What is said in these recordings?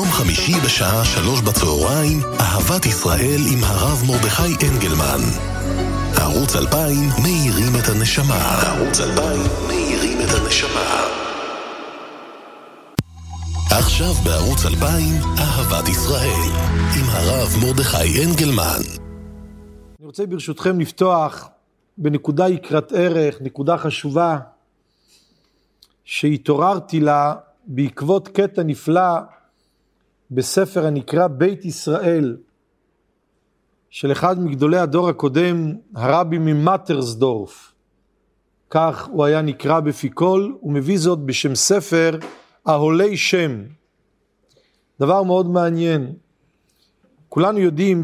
יום חמישי בשעה 3 בצהריים, אהבת ישראל עם הרב מרדכי אנגלמן. ערוץ 2000 מאירים את הנשמה. ערוץ 2000 מאירים את הנשמה. עכשיו בערוץ 2000, אהבת ישראל עם הרב מרדכי אנגלמן. אני רוצה ברשותכם לפתוח בנקודה יקרת ערך, נקודה חשובה שהתעוררתי לה בעקבות קטע נפלא בספר הנקרא בית ישראל של אחד מגדולי הדור הקודם, הרבי ממטרסדורף. כך הוא היה נקרא בפי כל, הוא מביא זאת בשם ספר אהולי שם. דבר מאוד מעניין. כולנו יודעים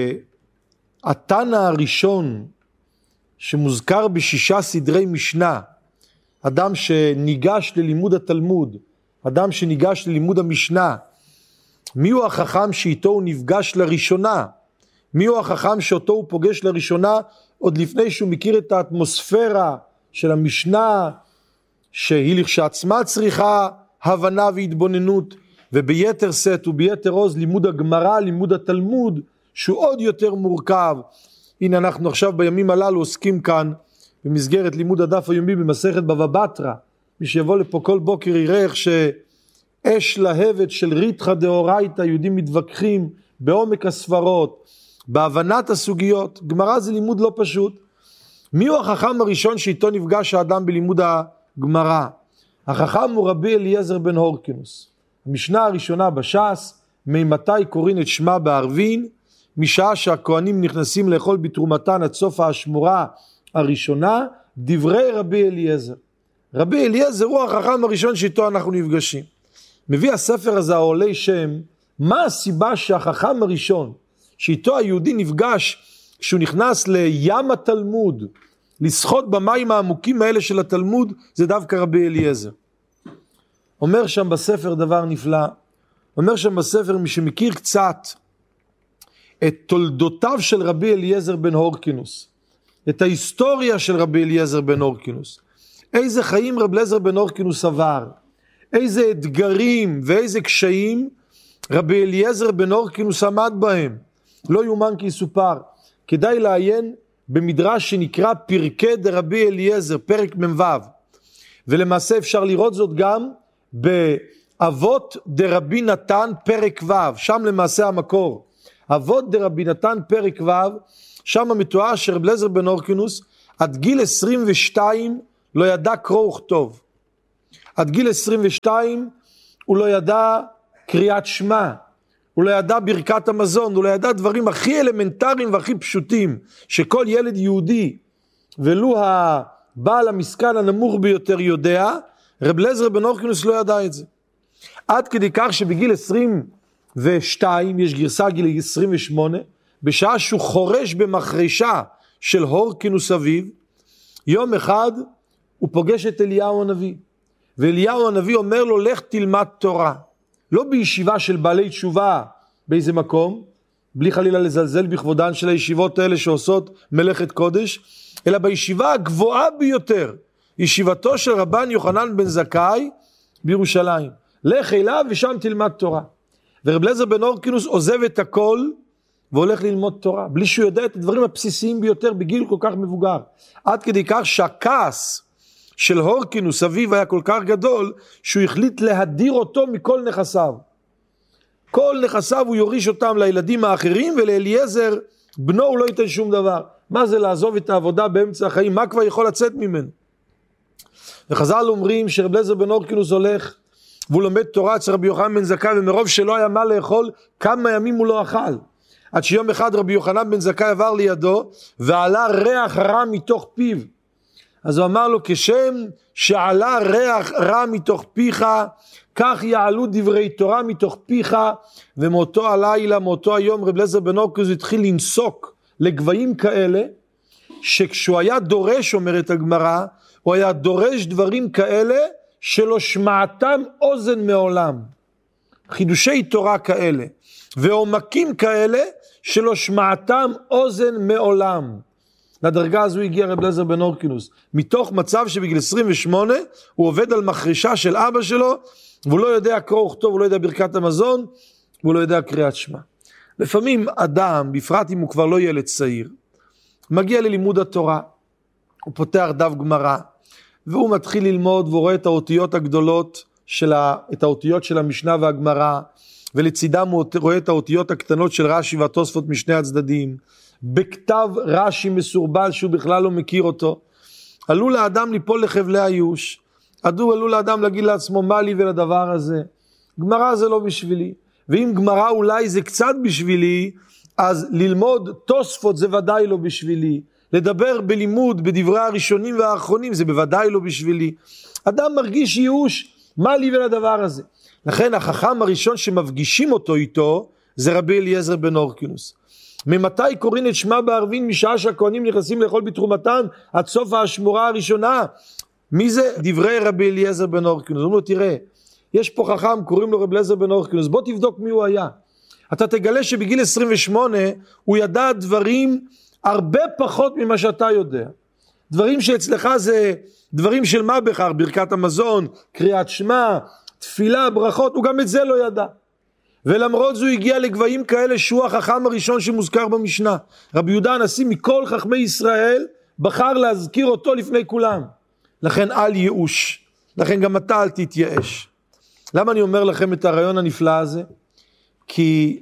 שהתנא הראשון שמוזכר בשישה סדרי משנה, אדם שניגש ללימוד התלמוד, אדם שניגש ללימוד המשנה, מי הוא החכם שאיתו הוא נפגש לראשונה? מי הוא החכם שאותו הוא פוגש לראשונה עוד לפני שהוא מכיר את האטמוספירה של המשנה שהיא לכשעצמה צריכה הבנה והתבוננות, וביתר סט וביתר עוז לימוד הגמרא, לימוד התלמוד שהוא עוד יותר מורכב. הנה אנחנו עכשיו בימים הללו עוסקים כאן במסגרת לימוד הדף היומי במסכת בבא בתרא. מי שיבוא לפה כל בוקר יראה איך שאש להבת של ריתחא דאורייתא, יהודים מתווכחים בעומק הספרות, בהבנת הסוגיות. גמרא זה לימוד לא פשוט. מי הוא החכם הראשון שאיתו נפגש האדם בלימוד הגמרא? החכם הוא רבי אליעזר בן הורקנוס. המשנה הראשונה בש"ס, ממתי קוראים את שמה בערבין, משעה שהכהנים נכנסים לאכול בתרומתן עד סוף האשמורה הראשונה, דברי רבי אליעזר. רבי אליעזר הוא החכם הראשון שאיתו אנחנו נפגשים. מביא הספר הזה העולי שם, מה הסיבה שהחכם הראשון שאיתו היהודי נפגש כשהוא נכנס לים התלמוד, לשחות במים העמוקים האלה של התלמוד, זה דווקא רבי אליעזר. אומר שם בספר דבר נפלא, אומר שם בספר מי שמכיר קצת את תולדותיו של רבי אליעזר בן הורקנוס, את ההיסטוריה של רבי אליעזר בן הורקנוס, איזה חיים רבי אליעזר בן הורקנוס עבר, איזה אתגרים ואיזה קשיים רבי אליעזר בן הורקנוס עמד בהם, לא יומן כי יסופר. כדאי לעיין במדרש שנקרא פרקי דרבי אליעזר, פרק מ"ו, ולמעשה אפשר לראות זאת גם באבות דרבי נתן פרק ו', שם למעשה המקור. אבות דרבי נתן פרק ו', שם מתואר שרבי אליעזר בן הורקנוס עד גיל 22 לא ידע קרוא וכתוב. עד גיל 22 הוא לא ידע קריאת שמע, הוא לא ידע ברכת המזון, הוא לא ידע דברים הכי אלמנטריים והכי פשוטים שכל ילד יהודי ולו הבעל המשכן הנמוך ביותר יודע. רבי אליעזר בן הורקנוס לא ידע את זה. עד כדי כך שבגיל 22, יש גרסה גיל 28, בשעה שהוא חורש במחרשה של הורקנוס אביו, יום אחד הוא פוגש את אליהו הנביא. ואליהו הנביא אומר לו, לך תלמד תורה. לא בישיבה של בעלי תשובה באיזה מקום, בלי חלילה לזלזל בכבודן של הישיבות האלה שעושות מלאכת קודש, אלא בישיבה הגבוהה ביותר, ישיבתו של רבן יוחנן בן זכאי בירושלים. לך אליו ושם תלמד תורה. ורבי אליעזר בן הורקנוס עוזב את הכל והולך ללמוד תורה, בלי שהוא יודע את הדברים הבסיסיים ביותר בגיל כל כך מבוגר. עד כדי כך שהכעס של הורקנוס אביו היה כל כך גדול, שהוא החליט להדיר אותו מכל נכסיו. כל נכסיו הוא יוריש אותם לילדים האחרים, ולאליעזר בנו הוא לא ייתן שום דבר. מה זה לעזוב את העבודה באמצע החיים? מה כבר יכול לצאת ממנו? וחז"ל אומרים שרבי אליעזר בן הורקנוס הולך, והוא לומד תורה אצל רבי יוחנן בן זכאי, ומרוב שלא היה מה לאכול, כמה ימים הוא לא אכל. עד שיום אחד רבי יוחנן בן זכאי עבר לידו, ועלה ריח רע מתוך פיו. אז הוא אמר לו, כשם שעלה ריח רע מתוך פיך, כך יעלו דברי תורה מתוך פיך. ומאותו הלילה, מאותו היום, רבי אליעזר בן הורקנוס התחיל לנסוק לגבהים כאלה, שכשהוא היה דורש, אומרת הגמרא, הוא היה דורש דברים כאלה, שלא שמעתם אוזן מעולם. חידושי תורה כאלה, ועומקים כאלה, שלא שמעתם אוזן מעולם. לדרגה הזו הגיע רבי אליעזר בן הורקנוס, מתוך מצב שבגיל 28 הוא עובד על מחרשה של אבא שלו, והוא לא יודע קרוא וכתוב, הוא לא יודע ברכת המזון, והוא לא יודע קריאת שמע. לפעמים אדם, בפרט אם הוא כבר לא ילד צעיר, מגיע ללימוד התורה, הוא פותח דף גמרא, והוא מתחיל ללמוד והוא רואה את האותיות הגדולות, את האותיות של המשנה והגמרא, ולצידם הוא רואה את האותיות הקטנות של רש"י והתוספות משני הצדדים, בכתב רש"י מסורבל שהוא בכלל לא מכיר אותו, עלול לאדם ליפול לחבלי הייאוש, עלול לאדם להגיד לעצמו מה לי ולדבר הזה, גמרא זה לא בשבילי, ואם גמרא אולי זה קצת בשבילי, אז ללמוד תוספות זה ודאי לא בשבילי, לדבר בלימוד בדברי הראשונים והאחרונים זה בוודאי לא בשבילי, אדם מרגיש ייאוש, מה לי ולדבר הזה, לכן החכם הראשון שמפגישים אותו איתו, זה רבי אליעזר בן הורקנוס. ממתי קוראים את שמע בערבין? משעה שהכהנים נכנסים לאכול בתרומתן, עד סוף האשמורה הראשונה. מי זה? דברי רבי אליעזר בן הורקנוס. אומרים לו, תראה, יש פה חכם, קוראים לו רבי אליעזר בן הורקנוס, בוא תבדוק מי הוא היה. אתה תגלה שבגיל 28, הוא ידע דברים הרבה פחות ממה שאתה יודע. דברים שאצלך זה דברים של מה בכך, ברכת המזון, קריאת שמע, תפילה, ברכות, הוא גם את זה לא ידע. ולמרות זו הגיע לגבהים כאלה שהוא החכם הראשון שמוזכר במשנה. רבי יהודה הנשיא מכל חכמי ישראל בחר להזכיר אותו לפני כולם. לכן אל ייאוש, לכן גם אתה אל תתייאש. למה אני אומר לכם את הרעיון הנפלא הזה? כי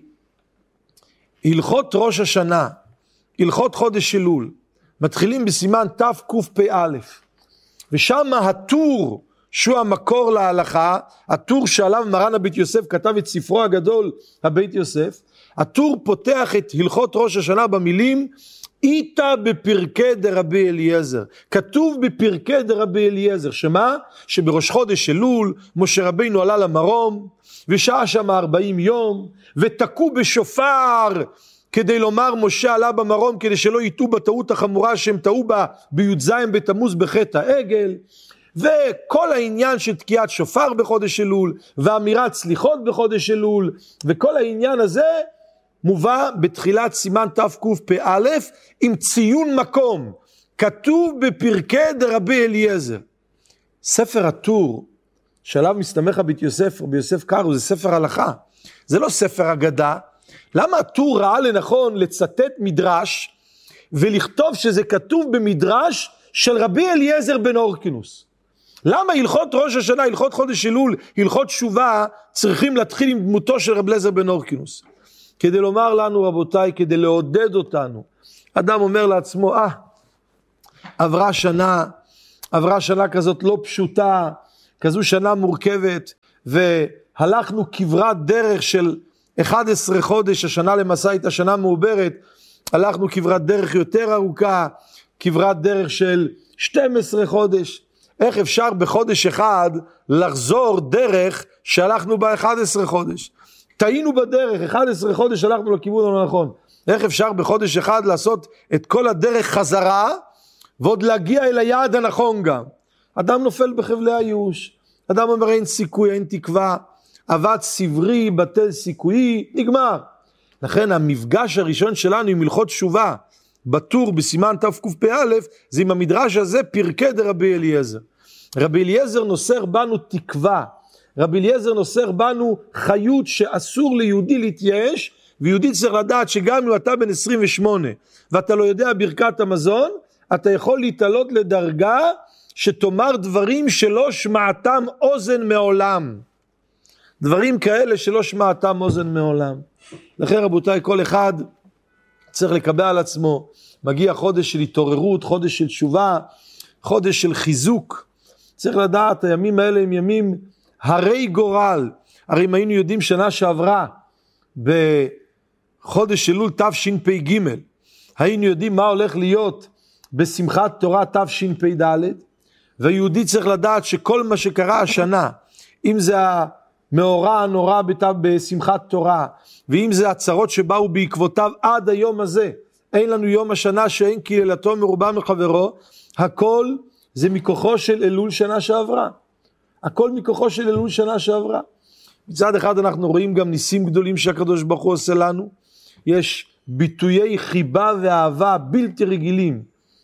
הלכות ראש השנה, הלכות חודש אלול, מתחילים בסימן תקפ"א, ושם הטור שהוא המקור להלכה, הטור שעליו מרן הבית יוסף כתב את ספרו הגדול הבית יוסף, הטור פותח את הלכות ראש השנה במילים, איתה בפרקי דרבי אליעזר, כתוב בפרקי דרבי אליעזר, שמה? שבראש חודש אלול, משה רבינו עלה למרום, ושעה שם 40 יום, ותקעו בשופר, כדי לומר משה עלה במרום, כדי שלא יטעו בטעות החמורה שהם טעו בה, בי"ז בתמוז בחטא העגל, וכל העניין של תקיעת שופר בחודש אלול, ואמירת סליחות בחודש אלול, וכל העניין הזה מובא בתחילת סימן תקפ"א, עם ציון מקום, כתוב בפרקי דרבי אליעזר. ספר הטור, שעליו מסתמך הבית יוסף, רבי יוסף קארו, זה ספר הלכה, זה לא ספר אגדה. למה הטור ראה לנכון לצטט מדרש, ולכתוב שזה כתוב במדרש של רבי אליעזר בן הורקנוס? למה הלכות ראש השנה, הלכות חודש אלול, הלכות תשובה, צריכים להתחיל עם דמותו של רבי אליעזר בן הורקנוס? כדי לומר לנו רבותיי, כדי לעודד אותנו. אדם אומר לעצמו, עברה שנה כזאת לא פשוטה, כזו שנה מורכבת, והלכנו כברת דרך של 11 חודש, השנה למעשה הייתה שנה מעוברת, הלכנו כברת דרך יותר ארוכה, כברת דרך של 12 חודש, איך אפשר בחודש אחד לחזור דרך שהלכנו בה 11 חודש? טעינו בדרך, 11 חודש הלכנו לכיוון הלא נכון. איך אפשר בחודש אחד לעשות את כל הדרך חזרה, ועוד להגיע אל היעד הנכון גם? אדם נופל בחבלי הייאוש, אדם אומר אין סיכוי, אין תקווה, עבד סברי, בטל סיכויי, נגמר. לכן המפגש הראשון שלנו עם הלכות תשובה, בטור בסימן תקפ"א, זה עם המדרש הזה, פרקי דרבי אליעזר. רבי אליעזר נוסר בנו תקווה, רבי אליעזר נוסר בנו חיות שאסור ליהודי להתייאש, ויהודי צריך לדעת שגם אם אתה בן 28, ואתה לא יודע ברכת המזון, אתה יכול להתעלות לדרגה, שתאמר דברים שלא שמעתם אוזן מעולם. דברים כאלה שלא שמעתם אוזן מעולם. לכן רבותיי, כל אחד צריך לקבל על עצמו, מגיע חודש של התעוררות, חודש של תשובה, חודש של חיזוק. צריך לדעת, הימים האלה הם ימים הרי גורל. הרי אם היינו יודעים שנה שעברה, בחודש אלול תשפ"ג, היינו יודעים מה הולך להיות בשמחת תורה תשפ"ד, והיהודי צריך לדעת שכל מה שקרה השנה, אם זה המאורע הנורא בשמחת תורה, ואם זה הצרות שבאו בעקבותיו עד היום הזה, אין לנו יום השנה שאין קללתו מרובה מחברו, הכל זה מכוחו של אלול שנה שעברה. הכל מכוחו של אלול שנה שעברה. מצד אחד אנחנו רואים גם ניסים גדולים שהקדוש ברוך הוא עושה לנו. יש ביטויי חיבה ואהבה בלתי רגילים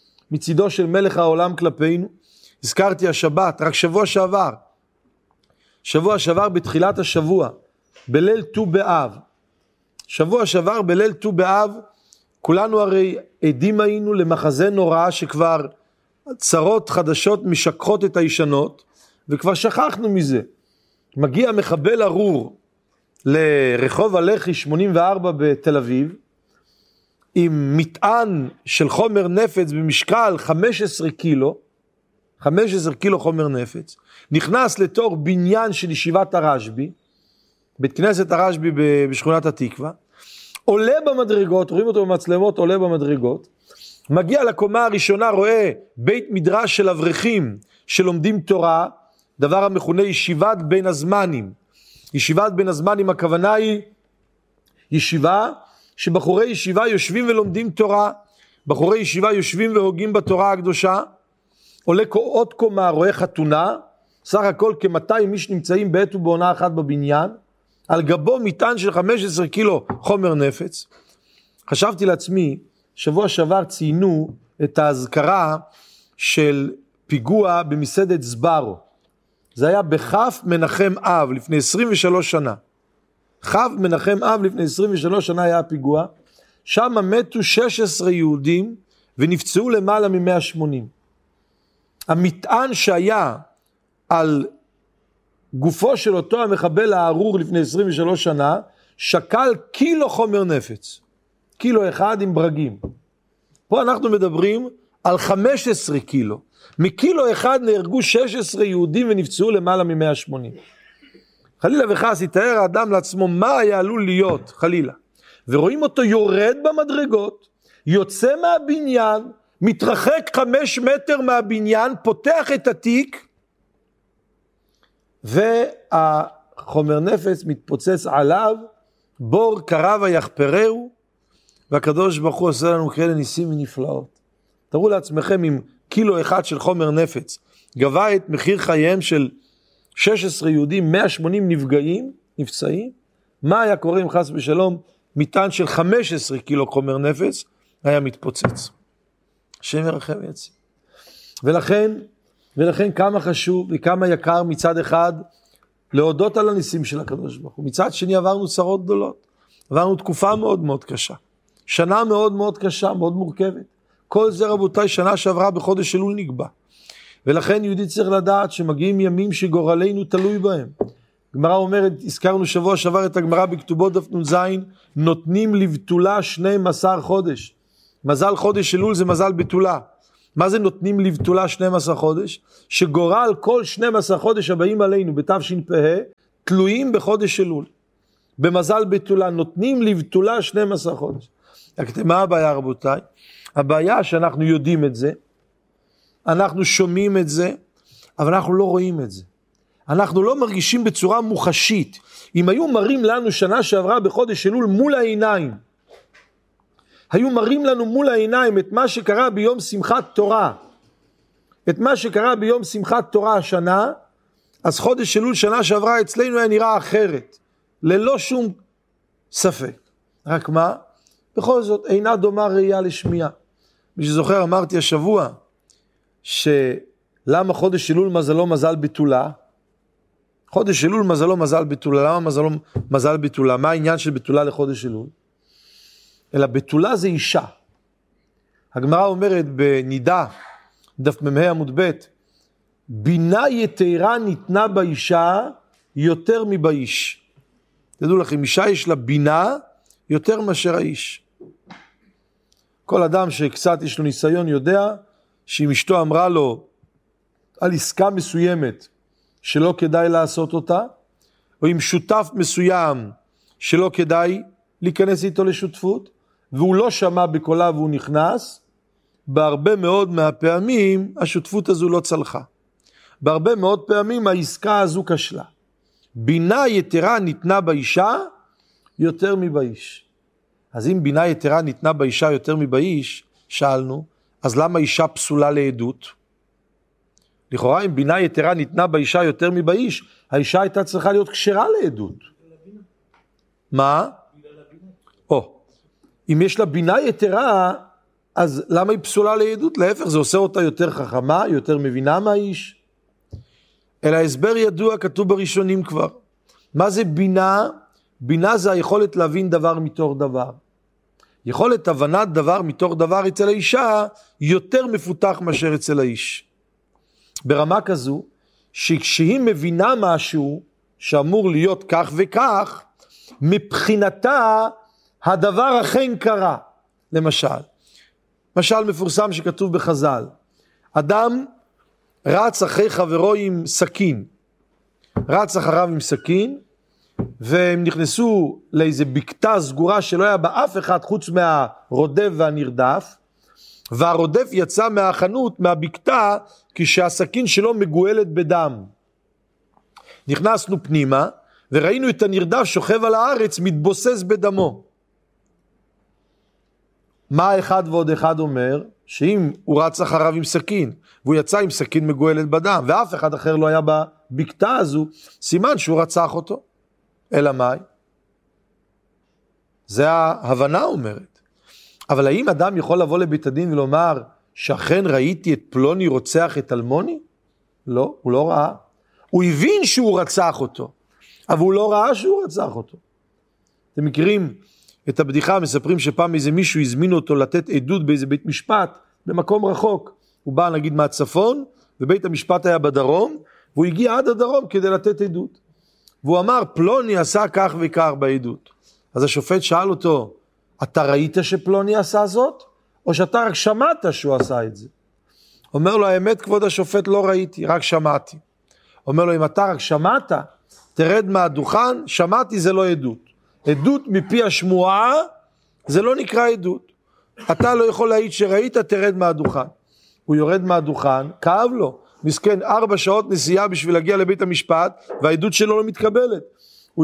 מצידו של מלך העולם כלפינו. הזכרתי השבת, רק שבוע שעבר, שבוע שעבר בתחילת השבוע, בליל ט"ו באב. שבוע שעבר בליל ט"ו באב, כולנו הרי עדים היינו למחזה נורא שכבר צרות חדשות משכחות את הישנות, וכבר שכחנו מזה. מגיע מחבל ארור לרחוב הלח"י 84 בתל אביב, עם מטען של חומר נפץ במשקל 15 קילו, 15 קילו חומר נפץ, נכנס לתוך בניין של ישיבת הרשב"י, בית כנסת הרשב"י בשכונת התקווה, עולה במדרגות, רואים אותו במצלמות, עולה במדרגות, מגיע לקומה הראשונה, רואה בית מדרש של אברכים שלומדים תורה, דבר המכונה ישיבת בין הזמנים. ישיבת בין הזמנים, הכוונה היא ישיבה שבחורי ישיבה יושבים ולומדים תורה, בחורי ישיבה יושבים והוגים בתורה הקדושה, עולה עוד קומה, רואה חתונה, סך הכל כ-200 איש נמצאים בעת ובעונה אחת בבניין, על גבו מטען של 15 קילו חומר נפץ. חשבתי לעצמי, שבוע שעבר ציינו את ההזכרה של פיגוע במסעדת סברו. זה היה בכף מנחם אב לפני 23 שנה. כף מנחם אב לפני 23 שנה היה הפיגוע. שם מתו 16 יהודים ונפצעו למעלה מ-180. המטען שהיה על גופו של אותו המחבל הארור לפני 23 שנה, שקל קילו חומר נפץ. קילו אחד עם ברגים. פה אנחנו מדברים על 15 קילו. מקילו אחד נהרגו 16 יהודים ונפצעו למעלה מ-180. חלילה וחס, יתאר האדם לעצמו מה היה עלול להיות, חלילה. ורואים אותו יורד במדרגות, יוצא מהבניין, מתרחק 5 מטר מהבניין, פותח את התיק, והחומר נפץ מתפוצץ עליו, בור קרב ויחפרהו, והקדוש ברוך הוא עושה לנו כאלה ניסים ונפלאות. תראו לעצמכם אם קילו אחד של חומר נפץ גבה את מחיר חייהם של 16 יהודים, 180 נפגעים, נפצעים, מה היה קורה אם חס ושלום מטען של 15 קילו חומר נפץ היה מתפוצץ. השם ירחם ויציל. ולכן כמה חשוב וכמה יקר מצד אחד להודות על הניסים של הקדוש ברוך הוא. מצד שני עברנו צרות גדולות, עברנו תקופה מאוד מאוד קשה, שנה מאוד מאוד קשה, מאוד מורכבת. כל זה רבותיי שנה שעברה בחודש אלול נקבע. ולכן יהודי צריך לדעת שמגיעים ימים שגורלנו תלוי בהם. גמרא אומרת, הזכרנו שבוע שעבר את הגמרא בכתובות דף נ"ז, נותנים לבתולה 12 חודש. מזל חודש אלול זה מזל בתולה. מה זה נותנים לבתולה 12 חודש? שגורל כל 12 חודש הבאים עלינו בתשפ"ה תלויים בחודש אלול. במזל בתולה נותנים לבתולה 12 חודש. מה הבעיה רבותיי? הבעיה שאנחנו יודעים את זה, אנחנו שומעים את זה, אבל אנחנו לא רואים את זה. אנחנו לא מרגישים בצורה מוחשית. אם היו מראים לנו שנה שעברה בחודש אלול מול העיניים, היו מראים לנו מול העיניים את מה שקרה ביום שמחת תורה, את מה שקרה ביום שמחת תורה השנה, אז חודש אלול שנה שעברה אצלנו היה נראה אחרת, ללא שום ספק. רק מה? בכל זאת אינה דומה ראייה לשמיעה. מי שזוכר אמרתי השבוע, שלמה חודש אלול מזלו מזל בתולה? חודש אלול מזלו מזל בתולה. למה מזלו מזל בתולה? מה העניין של בתולה לחודש אלול? אלא בתולה זה אישה. הגמרא אומרת בנידה, דף מ"ה עמוד ב', בינה יתרה ניתנה באישה יותר מבאיש. תדעו לכם, אישה יש לה בינה יותר מאשר האיש. כל אדם שקצת יש לו ניסיון יודע שאם אשתו אמרה לו על עסקה מסוימת שלא כדאי לעשות אותה, או עם שותף מסוים שלא כדאי להיכנס איתו לשותפות, והוא לא שמע בקולה והוא נכנס, בהרבה מאוד מהפעמים השותפות הזו לא צלחה. בהרבה מאוד פעמים העסקה הזו כשלה. בינה יתרה ניתנה באישה יותר מבאיש. אז אם בינה יתרה ניתנה באישה יותר מבאיש, שאלנו, אז למה אישה פסולה לעדות? לכאורה אם בינה יתרה ניתנה באישה יותר מבאיש, האישה הייתה צריכה להיות כשרה לעדות. מה? אם יש לה בינה יתרה, אז למה היא פסולה לעדות? להפך, זה עושה אותה יותר חכמה, יותר מבינה מהאיש. אלא הסבר ידוע, כתוב בראשונים כבר. מה זה בינה? בינה זה היכולת להבין דבר מתוך דבר. יכולת הבנת דבר מתוך דבר אצל האישה יותר מפותח מאשר אצל האיש. ברמה כזו, שכשהיא מבינה משהו שאמור להיות כך וכך, מבחינתה הדבר אכן קרה. למשל מפורסם שכתוב בחז"ל, אדם רץ אחרי חברו עם סכין, רץ אחריו עם סכין, והם נכנסו לאיזה בקתה סגורה שלא היה בה אף אחד חוץ מהרודף והנרדף, והרודף יצא מהחנות, מהבקתה, כשהסכין שלו מגואלת בדם. נכנסנו פנימה, וראינו את הנרדף שוכב על הארץ, מתבוסס בדמו. מה אחד ועוד אחד אומר? שאם הוא רץ אחריו עם סכין, והוא יצא עם סכין מגואלת בדם, ואף אחד אחר לא היה בבקתה הזו, סימן שהוא רצח אותו. אלא מה? זה ההבנה אומרת. אבל האם אדם יכול לבוא לבית הדין ולומר, שאכן ראיתי את פלוני רוצח את אלמוני? לא, הוא לא ראה. הוא הבין שהוא רצח אותו, אבל הוא לא ראה שהוא רצח אותו. אתם מכירים את הבדיחה, מספרים שפעם איזה מישהו הזמין אותו לתת עדות באיזה בית משפט, במקום רחוק. הוא בא נגיד מהצפון, ובית המשפט היה בדרום, והוא הגיע עד הדרום כדי לתת עדות. והוא אמר, פלוני עשה כך וכך בעדות. אז השופט שאל אותו, אתה ראית שפלוני עשה זאת? או שאתה רק שמעת שהוא עשה את זה? אומר לו, האמת כבוד השופט לא ראיתי, רק שמעתי. אומר לו, אם אתה רק שמעת, תרד מהדוכן, שמעתי זה לא עדות. עדות מפי השמועה, זה לא נקרא עדות. אתה לא יכול להעיד שראית, תרד מהדוכן. הוא יורד מהדוכן, כאב לו. מסכן 4 שעות נסיעה בשביל להגיע לבית המשפט, והעדות שלו לא מתקבלת. הוא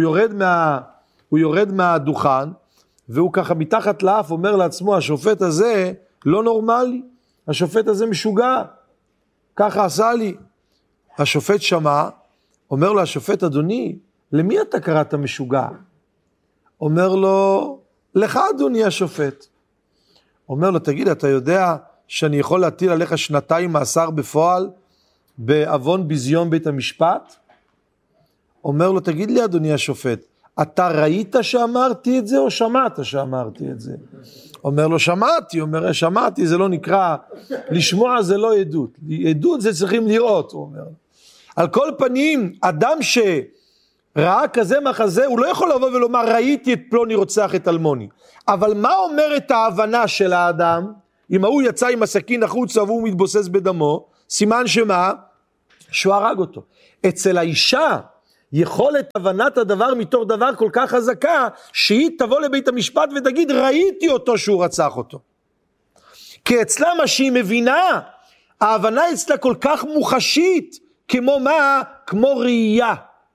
יורד מהדוכן, והוא ככה מתחת לאף אומר לעצמו, השופט הזה לא נורמלי, השופט הזה משוגע, ככה עשה לי. השופט שמע, אומר לו השופט, אדוני, למי אתה קראת משוגע? אומר לו, לך אדוני השופט. אומר לו, תגיד, אתה יודע שאני יכול להטיל עליך 2 מאסר בפועל, בעוון ביזיון בית המשפט? אומר לו, תגיד לי אדוני השופט, אתה ראית שאמרתי את זה או שמעת שאמרתי את זה? אומר לו, שמעתי. אומר, שמעתי זה לא נקרא, לשמוע זה לא עדות. עדות זה צריכים לראות, הוא אומר. על כל פנים, אדם שראה כזה מחזה, הוא לא יכול לבוא ולומר, ראיתי את פלוני רוצח את אלמוני. אבל מה אומרת ההבנה של האדם? אם הוא יצא עם הסכין החוצה והוא מתבוסס בדמו, סימן שמה? שהוא הרג אותו. אצל האישה, יכולת הבנת הדבר מתוך דבר כל כך חזקה, שהיא תבוא לבית המשפט ותגיד, ראיתי אותו שהוא רצח אותו. כי אצלה מה שהיא מבינה, ההבנה אצלה כל כך מוחשית, כמו מה? כמו ראייה.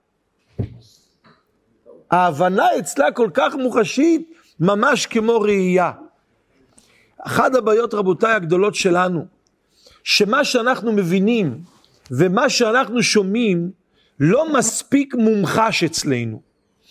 ההבנה אצלה כל כך מוחשית, ממש כמו ראייה. אחת הבעיות רבותיי הגדולות שלנו, שמה שאנחנו מבינים, ומה שאנחנו שומעים, לא מספיק מומחש אצלנו.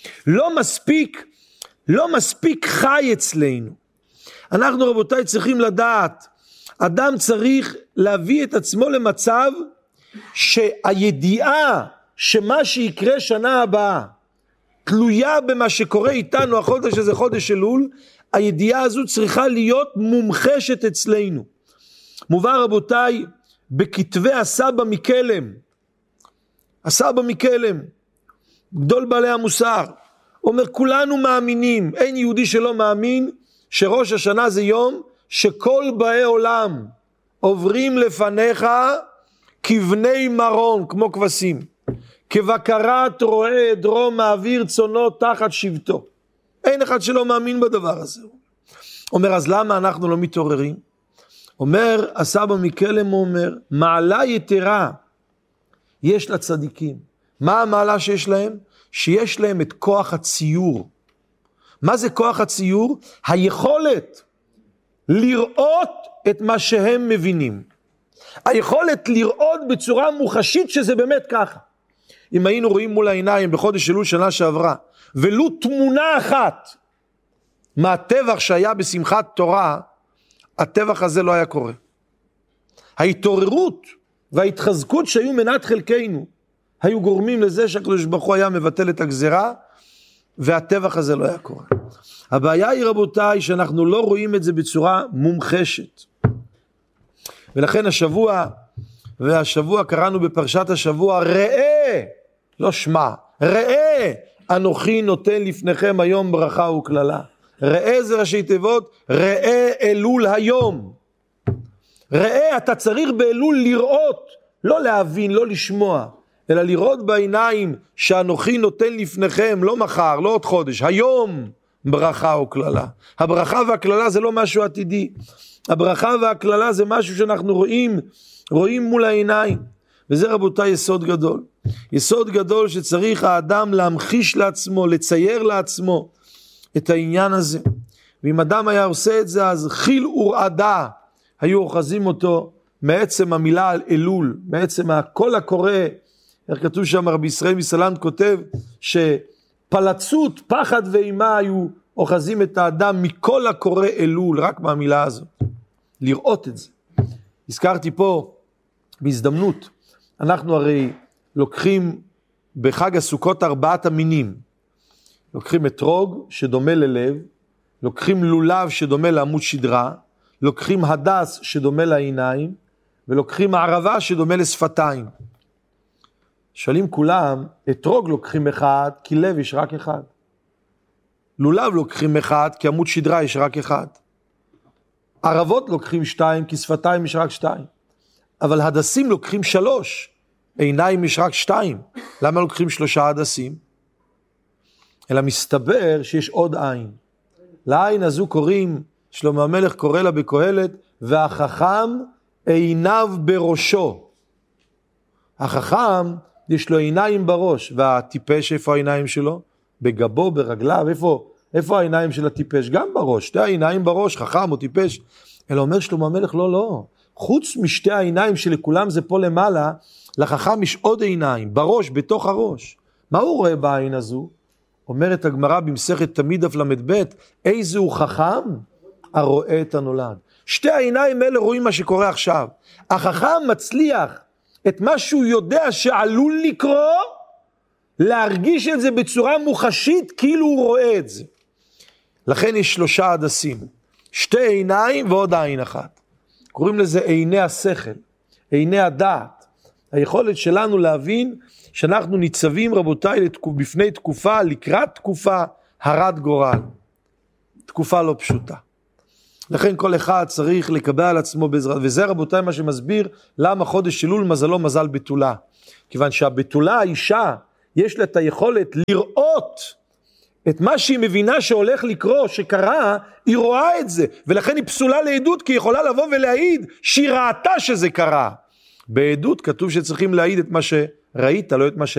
לא מספיק חי אצלנו. אנחנו רבותיי צריכים לדעת, אדם צריך להביא את עצמו למצב, שהידיעה שמה שיקרה שנה הבאה, תלויה במה שקורה איתנו, החודש הזה חודש אלול, הידיעה הזו צריכה להיות מומחשת אצלנו. מובא רבותיי, בכתבי הסבא מקלם, הסבא מקלם, גדול בעלי המוסר, אומר כולנו מאמינים, אין יהודי שלא מאמין, שראש השנה זה יום, שכל באי עולם עוברים לפניך כבני מרון, כמו כבשים, כבקרת רועה דרום מעביר צונו תחת שבטו. אין אחד שלא מאמין בדבר הזה. אומר, אז למה אנחנו לא מתעוררים? אומר, הסבא מקלם אומר, מעלה יתרה יש לצדיקים. מה המעלה שיש להם? שיש להם את כוח הציור. מה זה כוח הציור? היכולת לראות את מה שהם מבינים. היכולת לראות בצורה מוחשית שזה באמת ככה. אם היינו רואים מול העיניים בחודש אלול שנה שעברה, ולו תמונה אחת מהטבח שהיה בשמחת תורה, הטבח הזה לא היה קורה. ההתעוררות וההתחזקות שהיו מנת חלקנו, היו גורמים לזה שהקדוש ברוך הוא היה מבטל את הגזרה, והטבח הזה לא היה קורה. הבעיה היא רבותיי, שאנחנו לא רואים את זה בצורה מומחשת. ולכן השבוע קראנו בפרשת השבוע, ראה, לא שמע, ראה, אנוכי נותן לפניכם היום ברכה וקללה. ראה זה ראשי תיבות, ראה אלול היום. ראה, אתה צריך באלול לראות, לא להבין, לא לשמוע, אלא לראות בעיניים שאנוכי נותן לפניכם, לא מחר, לא עוד חודש, היום ברכה וקללה. הברכה והקללה זה לא משהו עתידי. הברכה והקללה זה משהו שאנחנו רואים מול העיניים. וזה רבותיי יסוד גדול. יסוד גדול שצריך האדם להמחיש לעצמו, לצייר לעצמו את העניין הזה. ואם אדם היה עושה את זה, אז חיל ורעדה היו אוחזים אותו מעצם המילה על אלול, מעצם הקול הקורא. איך כתוב שם, רבי ישראל מסלנט כותב, שפלצות, פחד ואימה היו אוחזים את האדם מכל הקורא אלול, רק מהמילה הזאת. לראות את זה. הזכרתי פה בהזדמנות, אנחנו הרי לוקחים בחג הסוכות 4 המינים. לוקחים אתרוג שדומה ללב, לוקחים לולב שדומה לעמוד שדרה, לוקחים הדס שדומה לעיניים, ולוקחים הערבה שדומה לשפתיים. שואלים כולם, אתרוג לוקחים אחד, כי לב יש רק אחד. לולב לוקחים אחד, כי עמוד שדרה יש רק אחד. ערבות לוקחים 2, כי שפתיים יש רק 2. אבל הדסים לוקחים 3, עיניים יש רק 2. למה לוקחים 3 הדסים? אלא מסתבר שיש עוד עין. לעין הזו קוראים, שלמה המלך קורא לה בקהלת, והחכם עיניו בראשו. החכם יש לו עיניים בראש, והטיפש איפה העיניים שלו? בגבו, ברגליו, איפה העיניים של הטיפש? גם בראש, 2 העיניים בראש, חכם או טיפש. אלא אומר שלמה המלך, לא. חוץ משתי העיניים שלכולם זה פה למעלה, לחכם יש עוד עיניים, בראש, בתוך הראש. מה הוא רואה בעין הזו? אומרת הגמרא במסכת תמיד דף ל"ב, איזהו חכם? הרואה את הנולד. 2 העיניים האלה רואים מה שקורה עכשיו. החכם מצליח את מה שהוא יודע שעלול לקרות, להרגיש את זה בצורה מוחשית, כאילו הוא רואה את זה. לכן יש 3 הדסים, 2 עיניים ועוד עין אחת. קוראים לזה עיני השכל, עיני הדעת. היכולת שלנו להבין שאנחנו ניצבים רבותיי בפני תקופה, לקראת תקופה הרת גורל. תקופה לא פשוטה. לכן כל אחד צריך לקבל על עצמו בעזרת, וזה רבותיי מה שמסביר למה חודש אלול מזלו מזל בתולה. כיוון שהבתולה האישה יש לה את היכולת לראות את מה שהיא מבינה שהולך לקרוא, שקרה, היא רואה את זה, ולכן היא פסולה לעדות, כי היא יכולה לבוא ולהעיד שהיא ראתה שזה קרה. בעדות כתוב שצריכים להעיד את מה שראית, לא את מה